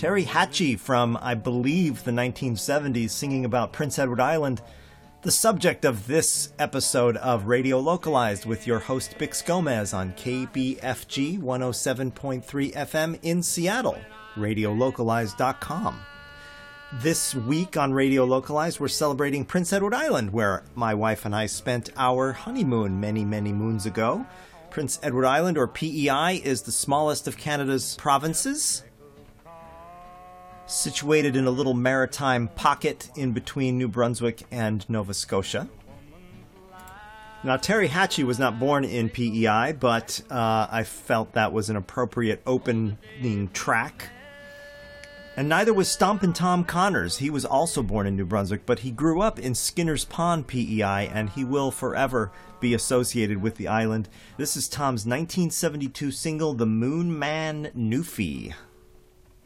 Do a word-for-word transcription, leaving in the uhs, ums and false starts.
Terry Hatchie from, I believe, the nineteen seventies, singing about Prince Edward Island, the subject of this episode of Radio Localized with your host Bix Gomez on K B F G one oh seven point three F M in Seattle, radio localized dot com. This week on Radio Localized, we're celebrating Prince Edward Island, where my wife and I spent our honeymoon many, many moons ago. Prince Edward Island, or P E I, is the smallest of Canada's provinces, situated in a little maritime pocket in between New Brunswick and Nova Scotia. Now, Terry Hatchie was not born in P E I, but uh, I felt that was an appropriate opening track. And neither was Stompin' Tom Connors. He was also born in New Brunswick, but he grew up in Skinner's Pond, P E I, and he will forever be associated with the island. This is Tom's nineteen seventy-two single, The Moon Man Newfie.